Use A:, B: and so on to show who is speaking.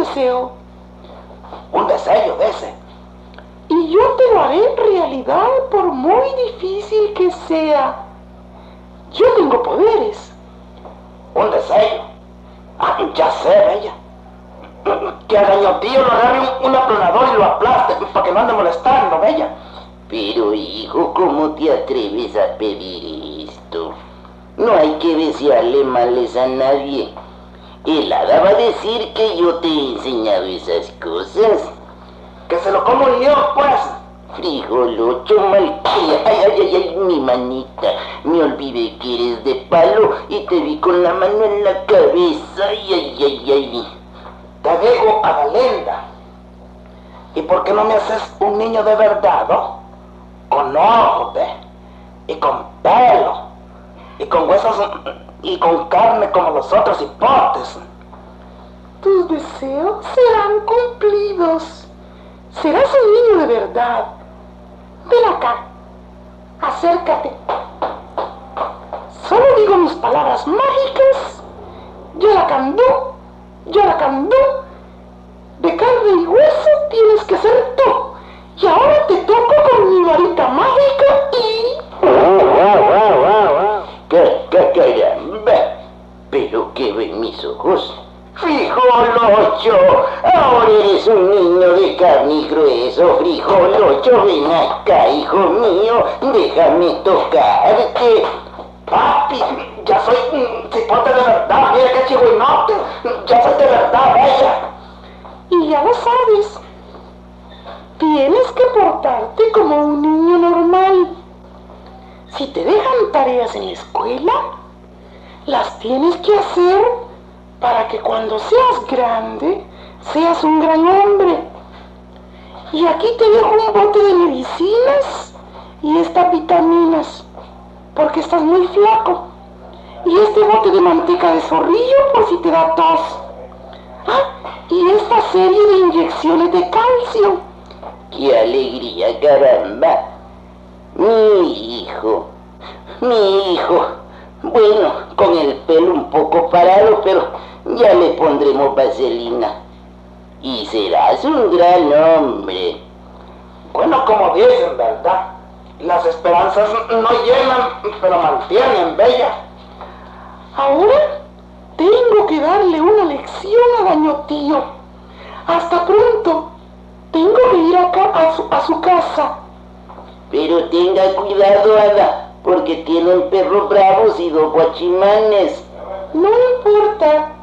A: deseo.
B: Un deseo de ese.
A: Y yo te lo haré realidad por muy difícil que sea. Yo tengo poderes.
B: Un deseo. Ah, ya sé, bella. Que al Gañotillo lo agarre un aplanador y lo aplaste para que no ande molestando, bella.
C: Pero hijo, ¿cómo te atreves a pedir esto? No hay que desearle males a nadie. El hada va a decir que yo te he enseñado esas cosas.
B: Que se lo como yo, pues.
C: Frijolocho malcria. Ay, ay, ay, ay, mi manita. Me olvidé que eres de palo y te vi con la mano en la cabeza. Ay, ay, ay, ay.
B: Te digo a Galinda. ¿Y por qué no me haces un niño de verdad, no? Con ojos, ¿ve? Y con pelo. Y con huesos y con carne como los otros hipotes.
A: Tus deseos serán cumplidos. Serás un niño de verdad. Ven acá. Acércate. Solo digo mis palabras mágicas. Yoracandú, Yoracandú. De carne y hueso tienes que ser tú. Y ahora te toco con mi varita mágica y...
C: Caramba, pero que ven mis ojos. Frijolocho, ahora eres un niño de carne y grueso. Frijolocho, ven acá, hijo mío, déjame tocarte.
B: Papi, ya soy cipote de verdad, mira qué chigüinote. Ya soy de verdad, bella.
A: Y ya lo sabes. Tienes que portarte como un niño normal. Si te dejan tareas en la escuela, las tienes que hacer para que cuando seas grande, seas un gran hombre. Y aquí te dejo un bote de medicinas y estas vitaminas, porque estás muy flaco. Y este bote de manteca de zorrillo por si te da tos. Ah, y esta serie de inyecciones de calcio.
C: ¡Qué alegría, caramba! Mi hijo. Bueno, con el pelo un poco parado, pero ya le pondremos vaselina. Y serás un gran hombre.
B: Bueno, como dicen, ¿verdad? Las esperanzas no llenan, pero mantienen, bella.
A: Ahora tengo que darle una lección a Gañotillo. Hasta pronto. Tengo que ir acá a su casa.
C: Pero tenga cuidado, hada, porque tienen perros bravos y dos guachimanes.
A: No importa.